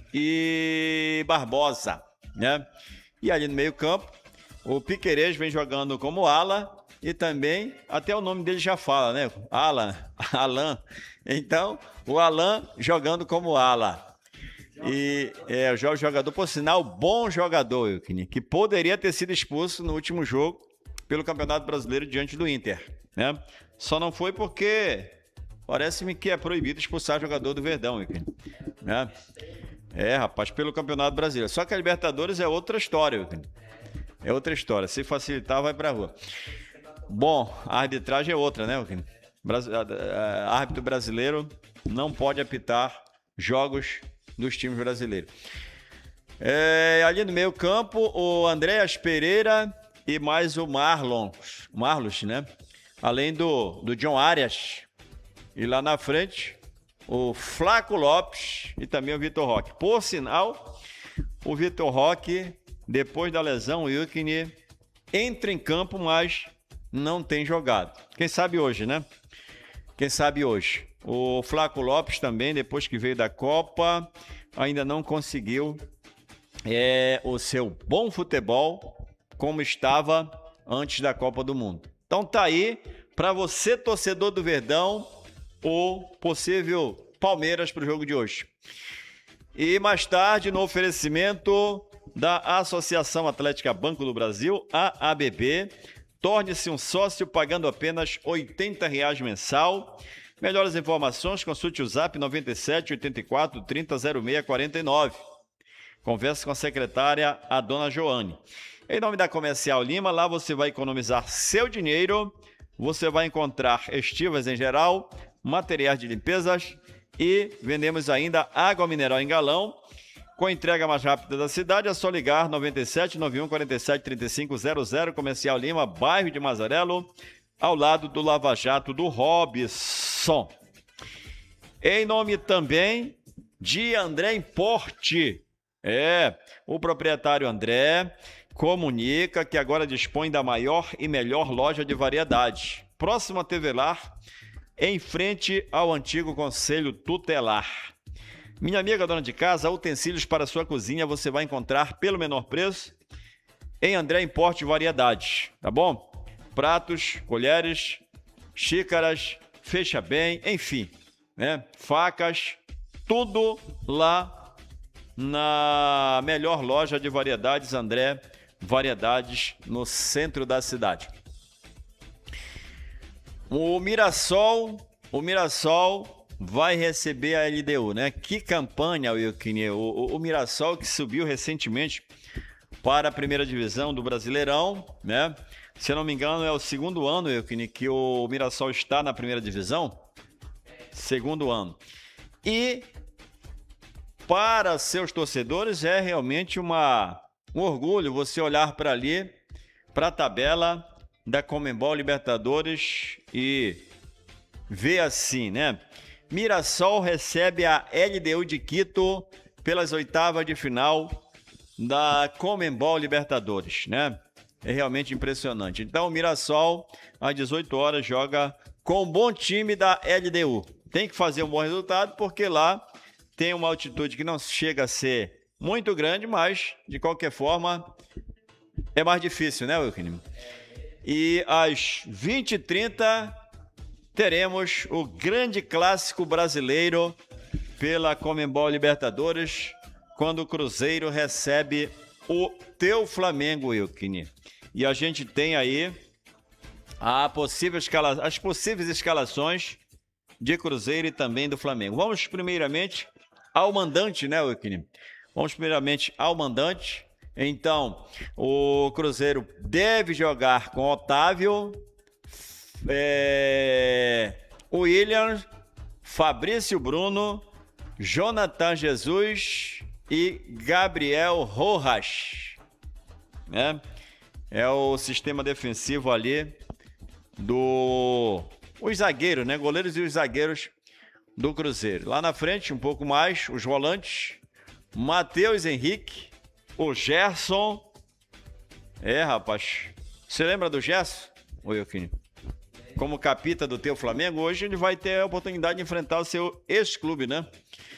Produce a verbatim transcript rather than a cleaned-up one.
e Barbosa, né? E ali no meio campo, o Piquerez vem jogando como ala e também, até o nome dele já fala, né? Alan, Alan. Então, o Alan jogando como ala. E é o jogador, por sinal, bom jogador, Wilkini, que poderia ter sido expulso no último jogo pelo Campeonato Brasileiro diante do Inter, né? Só não foi porque parece-me que é proibido expulsar jogador do Verdão, Wilkini, né? É, rapaz, pelo Campeonato Brasileiro. Só que a Libertadores é outra história, Wilkini. É outra história. Se facilitar, vai pra rua. Bom, a arbitragem é outra, né, Wilkini? Árbitro brasileiro não pode apitar jogos dos times brasileiros. É, ali no meio campo, o Andréas Pereira e mais o Marlon, Marlos, né? Além do, do John Arias. E lá na frente, o Flaco Lopes e também o Vitor Roque. Por sinal, o Vitor Roque, depois da lesão, o Wilkini entra em campo, mas não tem jogado. Quem sabe hoje, né? Quem sabe hoje. O Flaco Lopes também, depois que veio da Copa, ainda não conseguiu é, o seu bom futebol como estava antes da Copa do Mundo. Então tá aí, para você, torcedor do Verdão, o possível Palmeiras para o jogo de hoje. E mais tarde, no oferecimento da Associação Atlética Banco do Brasil, a A B B, torne-se um sócio pagando apenas oitenta reais mensal. Melhores informações, consulte o zap nove sete oito quatro trinta zero seis quarenta e nove. Converse com a secretária, a dona Joane. Em nome da Comercial Lima, lá você vai economizar seu dinheiro, você vai encontrar estivas em geral, materiais de limpezas e vendemos ainda água mineral em galão. Com a entrega mais rápida da cidade, é só ligar nove sete nove um quatro sete três cinco zero zero, Comercial Lima, bairro de Mazarelo, ao lado do Lava Jato do Robson. Em nome também de André Importe. É, o proprietário André comunica que agora dispõe da maior e melhor loja de variedades, próximo a Tevelar, em frente ao antigo Conselho Tutelar. Minha amiga dona de casa, utensílios para sua cozinha você vai encontrar pelo menor preço em André Importe Variedades, tá bom? Pratos, colheres, xícaras, fecha bem, enfim, né? Facas, tudo lá na melhor loja de variedades, André Variedades, no centro da cidade. O Mirassol, o Mirassol vai receber a L D U, né? Que campanha, Wilkini. O, o, o Mirassol que subiu recentemente para a primeira divisão do Brasileirão, né? Se eu não me engano, é o segundo ano, Wilkini, que o Mirassol está na primeira divisão. Segundo ano. E para seus torcedores é realmente uma, um orgulho você olhar para ali, para a tabela da Conmebol Libertadores e ver assim, né? Mirassol recebe a L D U de Quito pelas oitavas de final da Conmebol Libertadores, né? É realmente impressionante. Então, o Mirassol, às dezoito horas, joga com um bom time da L D U. Tem que fazer um bom resultado, porque lá tem uma altitude que não chega a ser muito grande, mas, de qualquer forma, é mais difícil, né, Wilkini? E às vinte e trinta teremos o grande clássico brasileiro pela Conmebol Libertadores, quando o Cruzeiro recebe o teu Flamengo, Wilkini. E a gente tem aí a possível escala... as possíveis escalações de Cruzeiro e também do Flamengo. Vamos primeiramente ao mandante, né, Wilkini? Vamos primeiramente ao mandante. Então, o Cruzeiro deve jogar com Otávio, é... William, Fabrício Bruno, Jonathan Jesus e Gabriel Rojas, né? É o sistema defensivo ali do... os zagueiros, né? Goleiros e os zagueiros do Cruzeiro. Lá na frente, um pouco mais, os volantes, Matheus Henrique, o Gerson. É, rapaz. Você lembra do Gerson, ô Wilkini? Como capita do teu Flamengo, hoje ele vai ter a oportunidade de enfrentar o seu ex-clube, né?